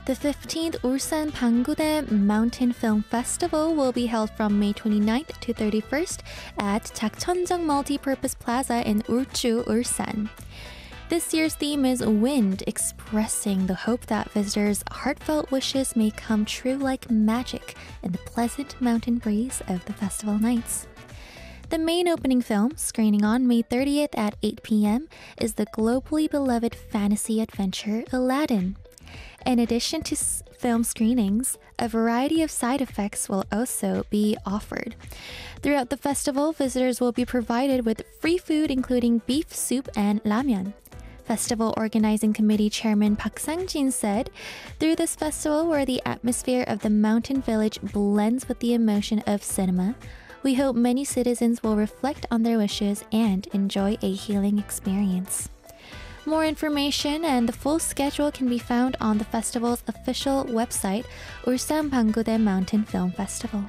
The 15th Ulsan Banggudae Mountain Film Festival will be held from May 29th to 31st at Jakcheonjeong Multipurpose Plaza in Ulju, Ulsan. This year's theme is Wind, expressing the hope that visitors' heartfelt wishes may come true like magic in the pleasant mountain breeze of the festival nights. The main opening film, screening on May 30th at 8 p.m., is the globally beloved fantasy adventure Aladdin. In addition to film screenings, a variety of side effects will also be offered. Throughout the festival, visitors will be provided with free food including beef soup and ramyeon. Festival Organizing Committee Chairman Park Sang-jin said, "Through this festival where the atmosphere of the mountain village blends with the emotion of cinema, we hope many citizens will reflect on their wishes and enjoy a healing experience." More information and the full schedule can be found on the festival's official website, Ulsan Banggudae Mountain Film Festival.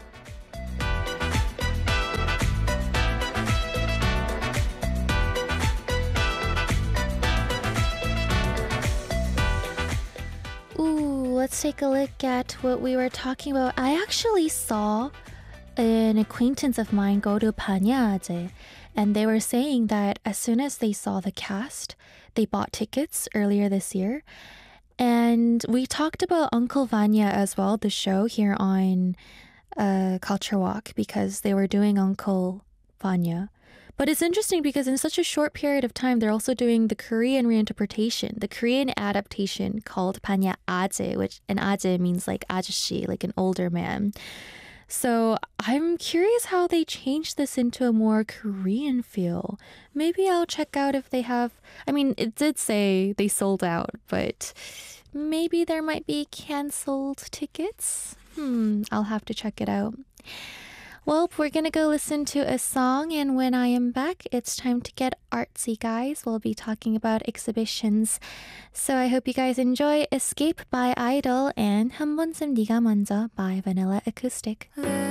Let's take a look at what we were talking about. I actually saw an acquaintance of mine go to Banyaje, and they were saying that as soon as they saw the cast, they bought tickets earlier this year. And we talked about Uncle Vanya as well, the show here on Culture Walk, because they were doing Uncle Vanya. But it's interesting because in such a short period of time, they're also doing the Korean reinterpretation, the Korean adaptation called Panya Aje, which an Aje means like ajashi, like an older man. So I'm curious how they changed this into a more Korean feel. Maybe I'll check out if they have, I mean, it did say they sold out, but maybe there might be canceled tickets. I'll have to check it out. Well, we're gonna go listen to a song, and when I am back, it's time to get artsy, guys. We'll be talking about exhibitions. So I hope you guys enjoy Escape by Idol and 한 번쯤 네가 먼저 by Vanilla Acoustic.